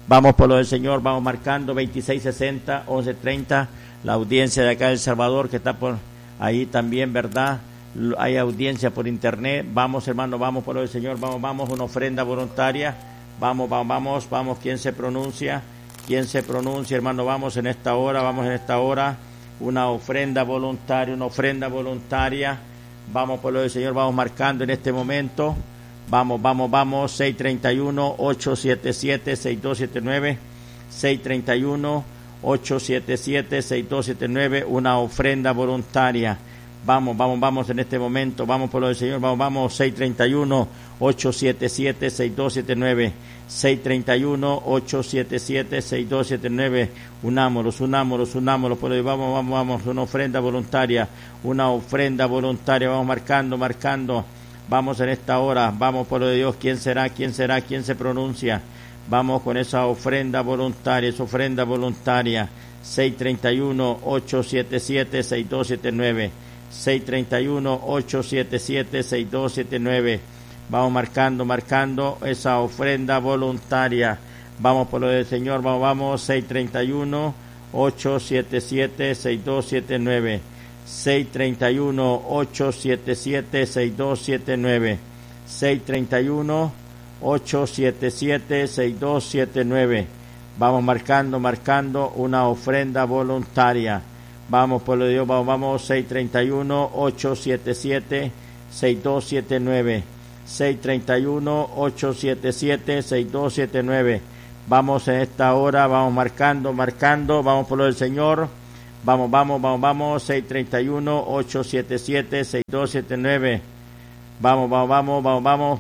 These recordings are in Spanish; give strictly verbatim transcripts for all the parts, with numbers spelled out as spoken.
Vamos por lo del Señor, vamos marcando veintiséis sesenta, once treinta, la audiencia de acá de El Salvador que está por ahí también, ¿verdad? Hay audiencia por internet. Vamos, hermano, vamos por lo del Señor, vamos, vamos, una ofrenda voluntaria. Vamos, vamos, vamos, vamos, ¿quién se pronuncia? ¿Quién se pronuncia, hermano? Vamos en esta hora, vamos en esta hora, una ofrenda voluntaria, una ofrenda voluntaria. Vamos por lo del Señor, vamos marcando en este momento. Vamos, vamos, vamos, seis treinta y uno, ocho setenta y siete, sesenta y dos setenta y nueve, seis treinta y uno, ocho setenta y siete, sesenta y dos setenta y nueve, una ofrenda voluntaria. Vamos, vamos, vamos en este momento, vamos por lo del Señor, vamos, vamos, seis treinta y uno, ocho setenta y siete, sesenta y dos setenta y nueve, seis treinta y uno, ocho setenta y siete, sesenta y dos setenta y nueve, unámonos, unámonos, unámonos, por ahí, vamos, vamos, vamos, una ofrenda voluntaria, una ofrenda voluntaria, vamos marcando, marcando. Vamos en esta hora, vamos por lo de Dios, ¿quién será? ¿Quién será? ¿Quién se pronuncia? Vamos con esa ofrenda voluntaria, esa ofrenda voluntaria, seis treinta y uno, ocho setenta y siete, sesenta y dos setenta y nueve, seis treinta y uno, ocho setenta y siete, sesenta y dos setenta y nueve, vamos marcando, marcando esa ofrenda voluntaria, vamos por lo del Señor, vamos, vamos, seis treinta y uno, ocho setenta y siete, sesenta y dos setenta y nueve, seis treinta y uno, ocho setenta y siete, sesenta y dos setenta y nueve, seis treinta y uno, ocho setenta y siete, sesenta y dos setenta y nueve, vamos marcando, marcando una ofrenda voluntaria, vamos por lo de Dios, vamos, vamos, seis treinta y uno, ocho setenta y siete, sesenta y dos setenta y nueve, seis treinta y uno, ocho setenta y siete, sesenta y dos setenta y nueve, vamos en esta hora, vamos marcando, marcando, vamos por lo del Señor. Vamos, vamos, vamos, vamos, seis treinta y uno, ocho setenta y siete, sesenta y dos setenta y nueve. Vamos, vamos, vamos, vamos, vamos.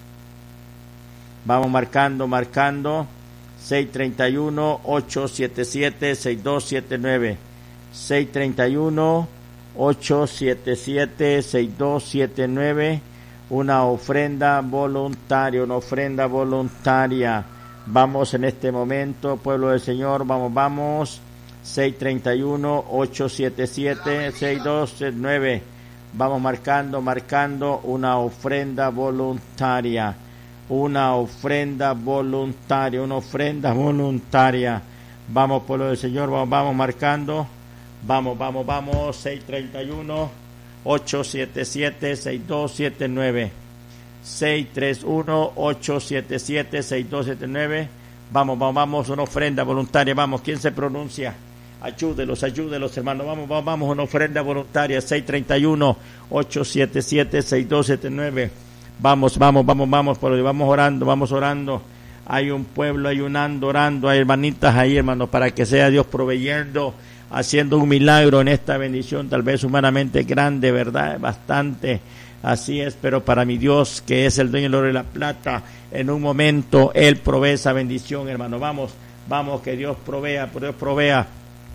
Vamos marcando, marcando. seis treinta y uno, ocho setenta y siete, sesenta y dos setenta y nueve. seis treinta y uno, ocho setenta y siete, sesenta y dos setenta y nueve. Una ofrenda voluntaria, una ofrenda voluntaria. Vamos en este momento, pueblo del Señor, vamos, vamos. seis treinta y uno, ocho setenta y siete, sesenta y dos setenta y nueve. Vamos marcando, marcando una ofrenda voluntaria, una ofrenda voluntaria, una ofrenda voluntaria. Vamos por lo del Señor, vamos, vamos marcando, vamos, vamos, vamos, seis treinta y uno, ocho setenta y siete, sesenta y dos setenta y nueve, seis treinta y uno, ocho setenta y siete, sesenta y dos setenta y nueve. Vamos, vamos, vamos, una ofrenda voluntaria, vamos, ¿quién se pronuncia? Ayúdelos, ayúdelos, hermanos. Vamos, vamos, vamos, una ofrenda voluntaria. seis treinta y uno, ocho setenta y siete, sesenta y dos setenta y nueve. Vamos, vamos, vamos, vamos, por vamos orando, vamos orando. Hay un pueblo ayunando, orando. Hay hermanitas ahí, hermanos, para que sea Dios proveyendo, haciendo un milagro en esta bendición, tal vez humanamente grande, ¿verdad? Bastante. Así es, pero para mi Dios, que es el dueño del oro y la plata, en un momento Él provee esa bendición, hermano. Vamos, vamos, que Dios provea, que Dios provea.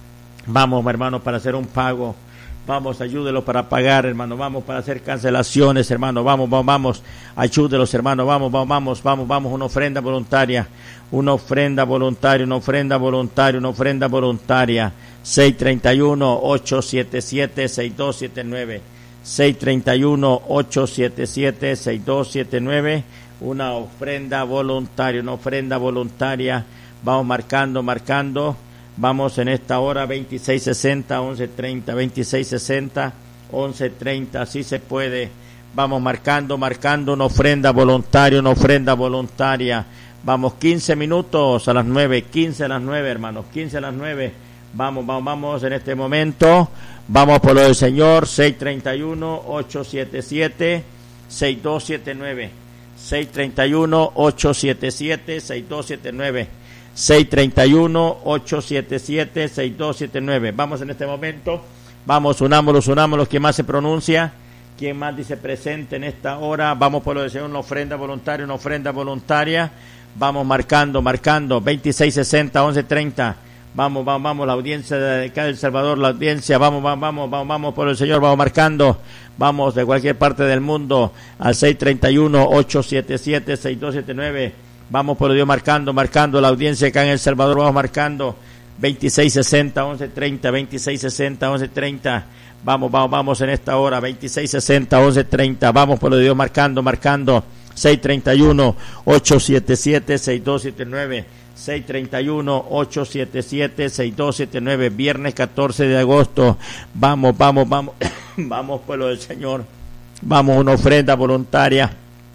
Vamos, hermano, para hacer un pago. Vamos, ayúdelos para pagar, hermano. Vamos, para hacer cancelaciones, hermano. Vamos, vamos, vamos. Ayúdelos, hermano. Vamos, vamos, vamos, vamos, vamos. Una ofrenda voluntaria. Una ofrenda voluntaria, una ofrenda voluntaria, una ofrenda voluntaria. seis treinta y uno, ocho setenta y siete, sesenta y dos setenta y nueve. seis treinta y uno, ocho setenta y siete, sesenta y dos setenta y nueve. Una ofrenda voluntaria, una ofrenda voluntaria. Vamos marcando, marcando. Vamos en esta hora, veintiséis sesenta, once treinta, veintiséis sesenta, once treinta, así se puede. Vamos marcando, marcando una ofrenda voluntaria, una ofrenda voluntaria. Vamos, quince minutos a las nueve, quince a las nueve, hermanos, quince a las nueve. Vamos, vamos, vamos en este momento. Vamos por lo del Señor, seis treinta y uno, ocho setenta y siete, sesenta y dos setenta y nueve. seis treinta y uno, ocho setenta y siete, sesenta y dos setenta y nueve. seis treinta y uno, ocho setenta y siete, sesenta y dos setenta y nueve. Vamos en este momento. Vamos, unámonos, unámonos. ¿Quién más se pronuncia? ¿Quién más dice presente en esta hora? Vamos por lo del Señor, una ofrenda voluntaria, una ofrenda voluntaria. Vamos marcando, marcando. veintiséis sesenta, once treinta. Vamos, vamos, vamos. La audiencia de acá de El Salvador, la audiencia. Vamos, vamos, vamos, vamos, vamos por el Señor. Vamos marcando. Vamos de cualquier parte del mundo al seis treinta y uno, ocho setenta y siete, sesenta y dos setenta y nueve. Vamos por Dios marcando, marcando la audiencia acá en El Salvador, vamos marcando veintiséis sesenta, once treinta, veintiséis sesenta, once treinta. Vamos, vamos, vamos en esta hora, veintiséis sesenta, once treinta. Vamos por Dios marcando, marcando seis treinta y uno, ocho siete siete, seis dos siete nueve, seis treinta y uno, ocho siete siete, seis dos siete nueve, viernes catorce de agosto. Vamos, vamos, vamos, vamos, pueblo del Señor. Vamos, una ofrenda voluntaria.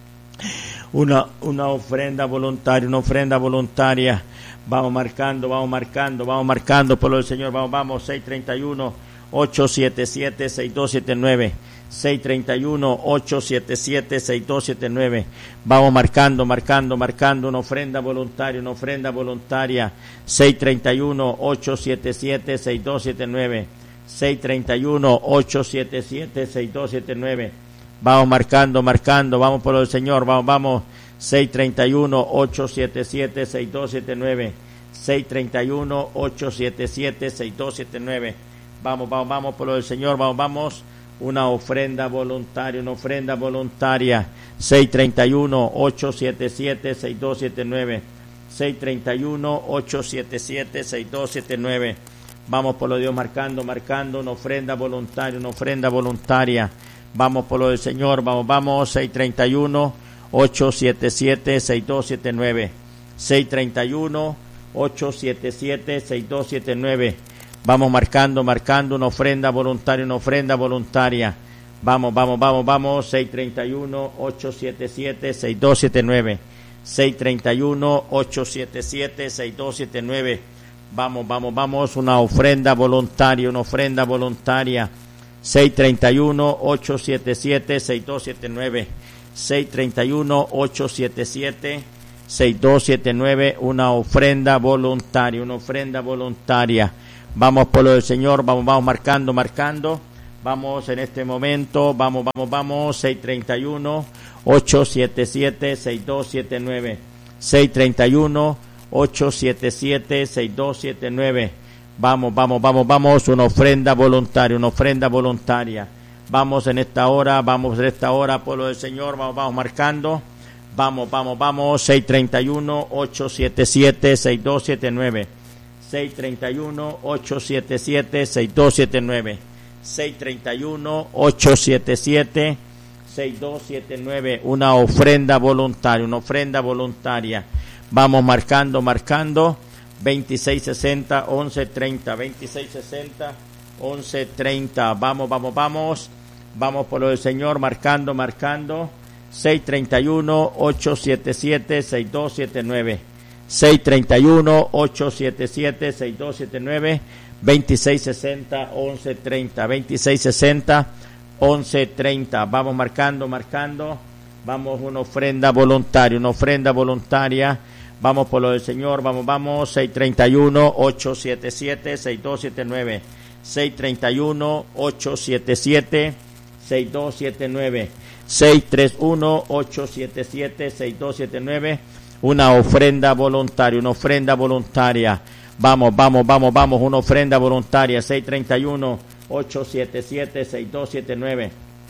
Una, una ofrenda voluntaria, una ofrenda voluntaria. Vamos marcando, vamos marcando, vamos marcando, pueblo del Señor. Vamos, vamos, seis treinta y uno, ocho siete siete, seis dos siete nueve. seis treinta y uno, ocho siete siete, seis dos siete nueve. Vamos marcando, marcando, marcando una ofrenda voluntaria, una ofrenda voluntaria. seis treinta y uno, ocho siete siete, seis dos siete nueve. seis treinta y uno, ocho siete siete, seis dos siete nueve. Vamos marcando, marcando, vamos por el Señor, vamos, vamos. seis treinta y uno, ocho siete siete, seis dos siete nueve. seis treinta y uno, ocho siete siete, seis dos siete nueve. Vamos, vamos, vamos por el Señor, vamos, vamos. Una ofrenda voluntaria, una ofrenda voluntaria. seis treinta y uno, ocho siete siete, seis dos siete nueve. seis treinta y uno, ocho siete siete, seis dos siete nueve. Vamos por lo de Dios marcando, marcando una ofrenda voluntaria, una ofrenda voluntaria. Vamos por lo del Señor, vamos, vamos. seis treinta y uno, ocho siete siete, seis dos siete nueve. seis treinta y uno, ocho siete siete, seis dos siete nueve. Vamos marcando, marcando una ofrenda voluntaria, una ofrenda voluntaria. Vamos, vamos, vamos, vamos. seis treinta y uno, ocho siete siete, seis dos siete nueve. seis treinta y uno, ocho siete siete, seis dos siete nueve. Vamos, vamos, vamos. Una ofrenda voluntaria, una ofrenda voluntaria. seis treinta y uno, ocho siete siete, seis dos siete nueve. seis treinta y uno, ocho siete siete, seis dos siete nueve. Una ofrenda voluntaria, una ofrenda voluntaria. Vamos por lo del Señor, vamos, vamos marcando, marcando. Vamos en este momento, vamos, vamos, vamos. seis treinta y uno, ocho siete siete, seis dos siete nueve. seis treinta y uno, ocho siete siete, seis dos siete nueve. Vamos, vamos, vamos, vamos. Una ofrenda voluntaria, una ofrenda voluntaria. Vamos en esta hora, vamos en esta hora, pueblo del Señor, vamos, vamos marcando. Vamos, vamos, vamos. seis treinta y uno, ocho siete siete, seis dos siete nueve. seis treinta y uno, ocho siete siete, seis dos siete nueve. seis treinta y uno, ocho siete siete, seis dos siete nueve. Una ofrenda voluntaria, una ofrenda voluntaria. Vamos marcando, marcando. veintiséis sesenta, once treinta. veintiséis sesenta, once treinta. Vamos, vamos, vamos. Vamos por lo del Señor, marcando, marcando. seis treinta y uno, ocho siete siete, seis dos siete nueve. seis treinta y uno, ocho siete siete, seis dos siete nueve. veintiséis sesenta, once treinta. veintiséis sesenta, once treinta. Vamos marcando, marcando. Vamos una ofrenda voluntaria, una ofrenda voluntaria. Vamos por lo del Señor, vamos, vamos. seis treinta y uno, ocho siete siete, seis dos siete nueve. seis treinta y uno, ocho siete siete, seis dos siete nueve. seis treinta y uno, ocho siete siete, seis dos siete nueve. Una ofrenda voluntaria, una ofrenda voluntaria. Vamos, vamos, vamos, vamos, una ofrenda voluntaria. seis treinta y uno, ocho siete siete, seis dos siete nueve.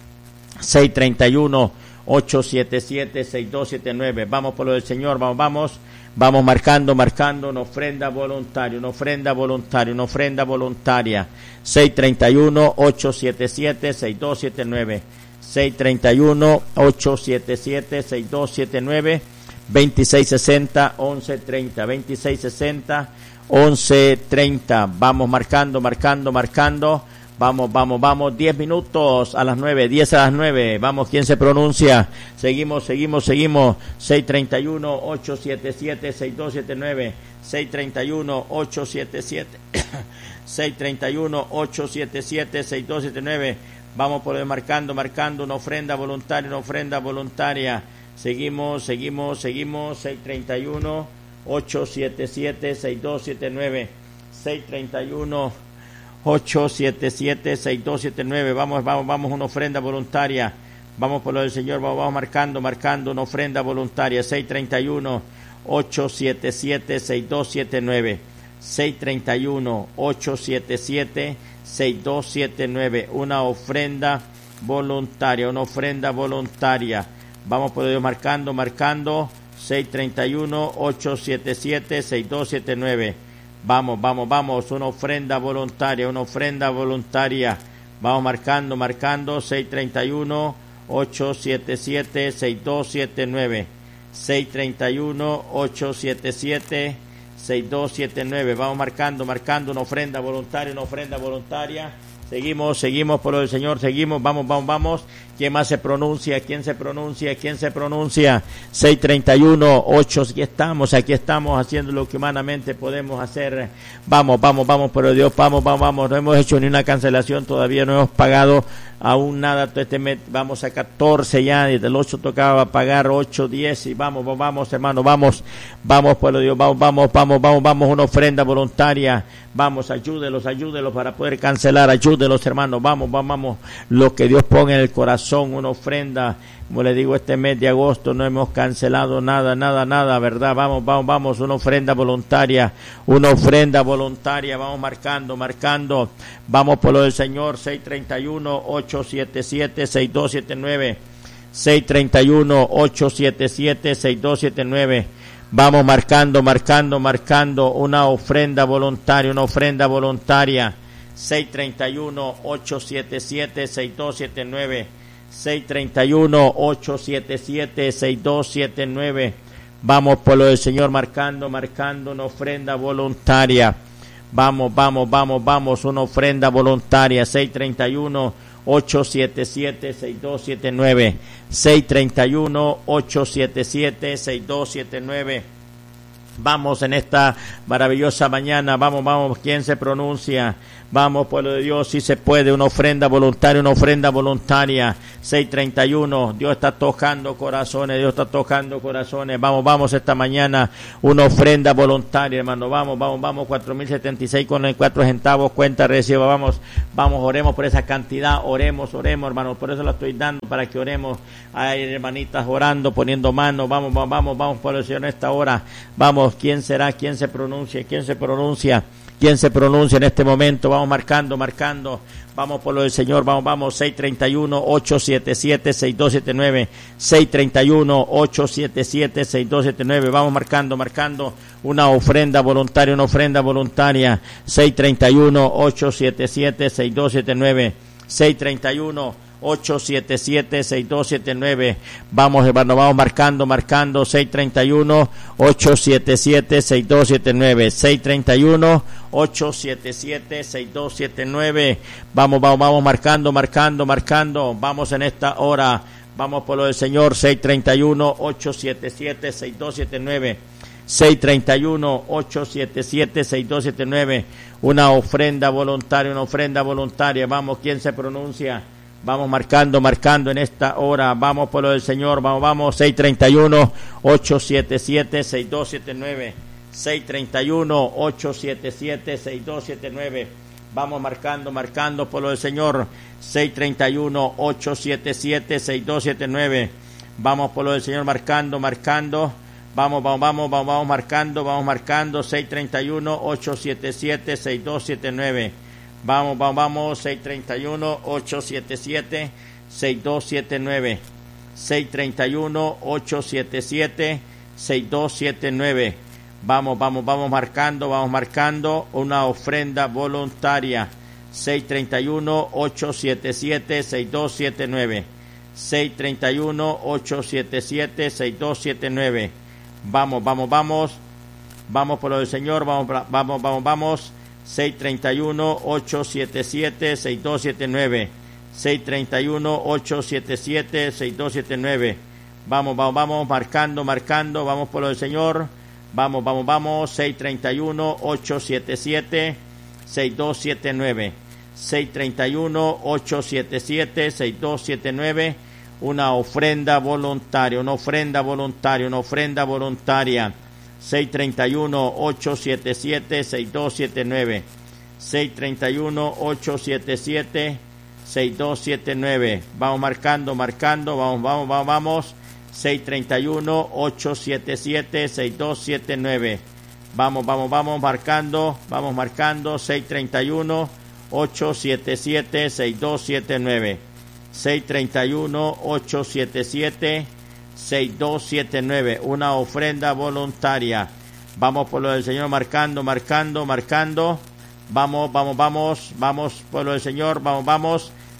seis treinta y uno, ocho siete siete, seis dos siete nueve. Vamos por lo del Señor, vamos, vamos. Vamos marcando, marcando una ofrenda voluntaria, una ofrenda voluntaria, una ofrenda voluntaria. seis treinta y uno, ocho siete siete, seis dos siete nueve. seis treinta y uno, ocho siete siete, seis dos siete nueve. veintiséis sesenta, once treinta. veintiséis sesenta, once treinta. Vamos marcando, marcando, marcando. Vamos, vamos, vamos. diez minutos a las nueve. diez a las nueve. Vamos, ¿quién se pronuncia? Seguimos, seguimos, seguimos. seis treinta y uno, ocho siete siete, seis dos siete nueve. seis treinta y uno, ocho siete siete. seis treinta y uno, ocho siete siete, seis dos siete nueve. Vamos por el marcando, marcando una ofrenda voluntaria, una ofrenda voluntaria. Seguimos, seguimos, seguimos. seis treinta y uno, ocho siete siete, seis dos siete nueve. seis treinta y uno, ocho siete siete, seis dos siete nueve. Vamos, vamos, vamos, una ofrenda voluntaria. Vamos por lo del Señor, vamos, vamos marcando, marcando una ofrenda voluntaria. seis treinta y uno, ocho siete siete, seis dos siete nueve. seis treinta y uno, ocho siete siete, seis dos siete nueve. Una ofrenda voluntaria, una ofrenda voluntaria. Vamos por ello marcando, marcando. seis treinta y uno, ocho siete siete, seis dos siete nueve. Vamos, vamos, vamos. Una ofrenda voluntaria, una ofrenda voluntaria. Vamos marcando, marcando. seis treinta y uno, ocho siete siete, seis dos siete nueve. seis tres uno, ocho siete siete, seis dos siete nueve. Vamos marcando, marcando una ofrenda voluntaria, una ofrenda voluntaria. Seguimos, seguimos por lo del Señor, seguimos, vamos, vamos, vamos. ¿Quién más se pronuncia? ¿Quién se pronuncia? ¿Quién se pronuncia? seis tres uno, ocho, aquí estamos, aquí estamos haciendo lo que humanamente podemos hacer. Vamos, vamos, vamos, pero Dios, vamos, vamos, vamos. No hemos hecho ni una cancelación, todavía no hemos pagado aún nada. Este mes vamos a catorce ya, desde el ocho tocaba pagar ocho, diez y vamos, vamos, vamos, hermano, vamos, vamos, pueblo de Dios, vamos, vamos, vamos, vamos, vamos, una ofrenda voluntaria. Vamos, ayúdelos, ayúdelos para poder cancelar, ayúdelos, hermanos, vamos, vamos, vamos, lo que Dios ponga en el corazón, una ofrenda. Como le digo, este mes de agosto no hemos cancelado nada, nada, nada, ¿verdad? Vamos, vamos, vamos, una ofrenda voluntaria, una ofrenda voluntaria, vamos marcando, marcando, vamos por lo del Señor. Seis tres uno, ocho siete siete, seis dos siete nueve, seis tres uno, ocho siete siete, seis dos siete nueve. Vamos marcando, marcando, marcando una ofrenda voluntaria, una ofrenda voluntaria. seis tres uno, ocho siete siete, seis dos siete nueve. seis tres uno, ocho siete siete, seis dos siete nueve. Vamos por lo del Señor marcando, marcando una ofrenda voluntaria. Vamos, vamos, vamos, vamos, una ofrenda voluntaria. seis tres uno, ocho siete siete, seis dos siete nueve. seis tres uno, ocho siete siete, seis dos siete nueve. Vamos en esta maravillosa mañana, vamos, vamos, ¿quién se pronuncia? Vamos, pueblo de Dios, si se puede, una ofrenda voluntaria, una ofrenda voluntaria. seis tres uno, Dios está tocando corazones, Dios está tocando corazones. Vamos, vamos esta mañana, una ofrenda voluntaria, hermano. Vamos, vamos, vamos, cuatro mil setenta y seis con cuatro centavos, cuenta reciba. Vamos, vamos, oremos por esa cantidad, oremos, oremos, hermano. Por eso la estoy dando, para que oremos. Hay hermanitas orando, poniendo manos. Vamos, vamos, vamos, vamos, por el Señor en esta hora. Vamos, ¿quién será? ¿Quién se pronuncia? ¿Quién se pronuncia? ¿Quién se pronuncia en este momento? Vamos marcando, marcando. Vamos por lo del Señor. Vamos, vamos. seis tres uno, ocho siete siete, seis dos siete nueve. seis tres uno, ocho siete siete, seis dos siete nueve. Vamos marcando, marcando una ofrenda voluntaria, una ofrenda voluntaria. seis tres uno, ocho siete siete, seis dos siete nueve. seis tres uno, ocho siete siete, seis dos siete nueve. Vamos, hermano, vamos marcando, marcando. seis tres uno, ocho siete siete, seis dos siete nueve. seis tres uno, ocho siete siete, seis dos siete nueve. Vamos, vamos, vamos marcando, marcando, marcando. Vamos en esta hora. Vamos por lo del Señor. seis tres uno, ocho siete siete, seis dos siete nueve. seis tres uno, ocho siete siete, seis dos siete nueve. Una ofrenda voluntaria, una ofrenda voluntaria. Vamos, ¿quién se pronuncia? Vamos marcando, marcando en esta hora. Vamos por lo del Señor. Vamos, vamos. seis tres uno, ocho siete siete, seis dos siete nueve. seis tres uno, ocho siete siete, seis dos siete nueve. Vamos marcando, marcando por lo del Señor. seis tres uno, ocho siete siete, seis dos siete nueve. Vamos por lo del Señor marcando, marcando. Vamos, vamos, vamos, vamos, vamos marcando, vamos marcando. seis tres uno, ocho siete siete, seis dos siete nueve. Vamos, vamos, vamos, seis tres uno, ocho siete siete, seis dos siete nueve. seis tres uno, ocho siete siete, seis dos siete nueve. Vamos, vamos, vamos marcando, vamos marcando una ofrenda voluntaria. seis tres uno, ocho siete siete, seis dos siete nueve. seis tres uno, ocho siete siete, seis dos siete nueve. Vamos, vamos, vamos. Vamos por lo del Señor, vamos, vamos, vamos, vamos. seis tres uno, ocho siete siete, seis dos siete nueve. seis tres uno, ocho siete siete, seis dos siete nueve. Vamos, vamos, vamos, marcando, marcando, vamos por lo del Señor. Vamos, vamos, vamos. seis tres uno, ocho siete siete, seis dos siete nueve. seis tres uno, ocho siete siete, seis dos siete nueve. Una ofrenda voluntaria, una ofrenda voluntaria, una ofrenda voluntaria. seis tres uno, ocho siete siete, seis dos siete nueve. seis tres uno, ocho siete siete, seis dos siete nueve. Vamos marcando, marcando, vamos, vamos, vamos, vamos. seis tres uno, ocho siete siete, seis dos siete nueve. Vamos, vamos, vamos marcando, vamos marcando. seis tres uno, ocho siete siete, seis dos siete nueve. seis tres uno, ocho siete siete, seis dos siete nueve. Una ofrenda voluntaria. Vamos por lo del Señor marcando, marcando, marcando. Vamos, vamos, vamos, vamos por lo del Señor, vamos, vamos.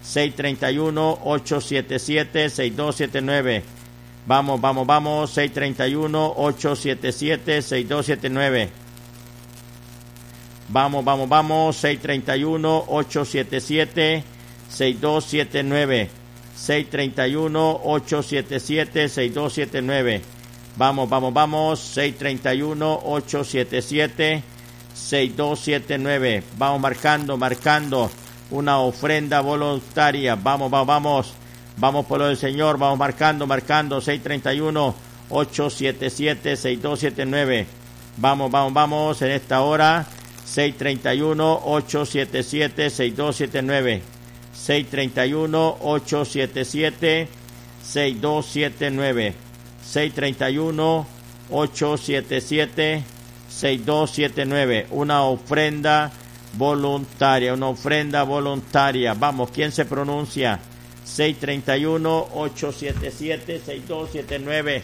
seis tres uno, ocho siete siete, seis dos siete nueve. Vamos, vamos, vamos, seis tres uno, ocho siete siete, seis dos siete nueve. Vamos, vamos, vamos, seis tres uno, ocho siete siete, seis dos siete nueve. seis tres uno, ocho siete siete, seis dos siete nueve. Vamos, vamos, vamos, seis tres uno, ocho siete siete, seis dos siete nueve. Vamos marcando, marcando una ofrenda voluntaria. Vamos, vamos, vamos. Vamos por lo del Señor, vamos marcando, marcando, seis tres uno, ocho siete siete, seis dos siete nueve. Vamos, vamos, vamos, en esta hora, seis tres uno, ocho siete siete, seis dos siete nueve. seis tres uno, ocho siete siete, seis dos siete nueve. seis tres uno, ocho siete siete, seis dos siete nueve. Una ofrenda voluntaria, una ofrenda voluntaria. Vamos, ¿quién se pronuncia? seis tres uno, ocho siete siete, seis dos siete nueve.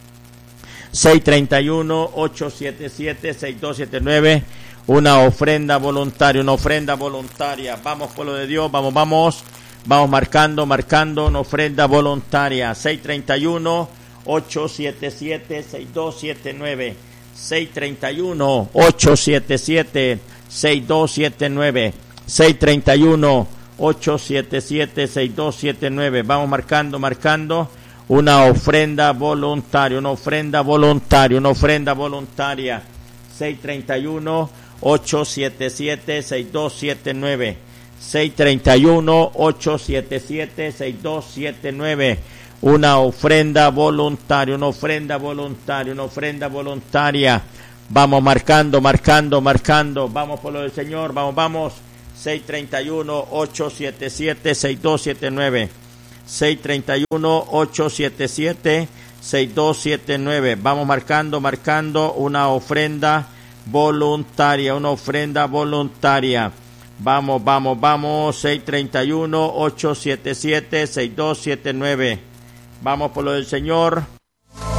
seis tres uno, ocho siete siete, seis dos siete nueve. Una ofrenda voluntaria, una ofrenda voluntaria. Vamos, pueblo de Dios, vamos, vamos. Vamos marcando, marcando una ofrenda voluntaria. seis tres uno, ocho siete siete, seis dos siete nueve. seis tres uno, ocho siete siete, seis dos siete nueve. seis tres uno, ocho siete siete, seis dos siete nueve. Vamos marcando, marcando una ofrenda voluntaria, una ofrenda voluntaria, una ofrenda voluntaria. seis tres uno, ocho siete siete, seis dos siete nueve. seis tres uno, ocho siete siete, seis dos siete nueve. Una ofrenda voluntaria, una ofrenda voluntaria, una ofrenda voluntaria. Vamos marcando, marcando, marcando. Vamos por lo del Señor, vamos, vamos. seis tres uno, ocho siete siete, seis dos siete nueve. seis tres uno, ocho siete siete, seis dos siete nueve. Vamos marcando, marcando una ofrenda voluntaria, una ofrenda voluntaria. Vamos, vamos, vamos. seis tres uno, ocho siete siete, seis dos siete nueve. Vamos por lo del Señor.